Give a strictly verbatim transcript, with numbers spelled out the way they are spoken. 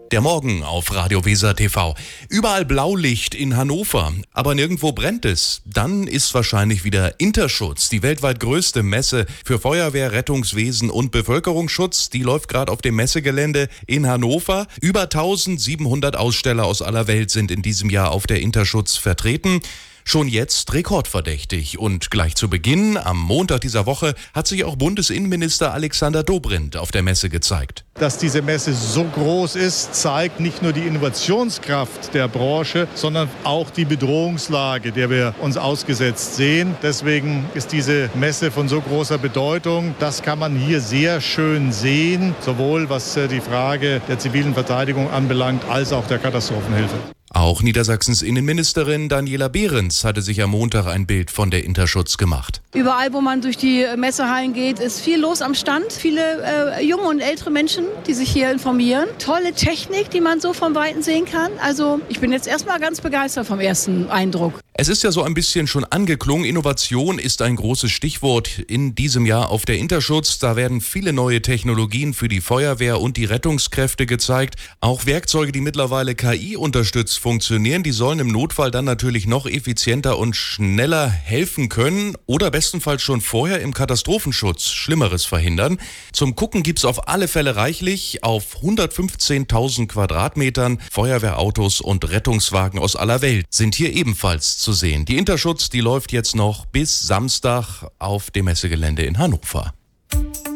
Der Morgen auf Radio Weser T V. Überall Blaulicht in Hannover, aber nirgendwo brennt es. Dann ist wahrscheinlich wieder Interschutz, die weltweit größte Messe für Feuerwehr, Rettungswesen und Bevölkerungsschutz. Die läuft gerade auf dem Messegelände in Hannover. Über eintausendsiebenhundert Aussteller aus aller Welt sind in diesem Jahr auf der Interschutz vertreten. Schon jetzt rekordverdächtig. Und gleich zu Beginn, am Montag dieser Woche, hat sich auch Bundesinnenminister Alexander Dobrindt auf der Messe gezeigt. Dass diese Messe so groß ist, zeigt nicht nur die Innovationskraft der Branche, sondern auch die Bedrohungslage, der wir uns ausgesetzt sehen. Deswegen ist diese Messe von so großer Bedeutung. Das kann man hier sehr schön sehen, sowohl was die Frage der zivilen Verteidigung anbelangt, als auch der Katastrophenhilfe. Auch Niedersachsens Innenministerin Daniela Behrens hatte sich am Montag ein Bild von der Interschutz gemacht. Überall, wo man durch die Messehallen geht, ist viel los am Stand. Viele äh, junge und ältere Menschen, die sich hier informieren. Tolle Technik, die man so vom Weiten sehen kann. Also ich bin jetzt erstmal ganz begeistert vom ersten Eindruck. Es ist ja so ein bisschen schon angeklungen. Innovation ist ein großes Stichwort in diesem Jahr auf der Interschutz. Da werden viele neue Technologien für die Feuerwehr und die Rettungskräfte gezeigt. Auch Werkzeuge, die mittlerweile K I unterstützt funktionieren, die sollen im Notfall dann natürlich noch effizienter und schneller helfen können oder bestenfalls schon vorher im Katastrophenschutz Schlimmeres verhindern. Zum Gucken gibt's auf alle Fälle reichlich. Auf hundertfünfzehntausend Quadratmetern Feuerwehrautos und Rettungswagen aus aller Welt sind hier ebenfalls zu sehen. Die Interschutz, die läuft jetzt noch bis Samstag auf dem Messegelände in Hannover.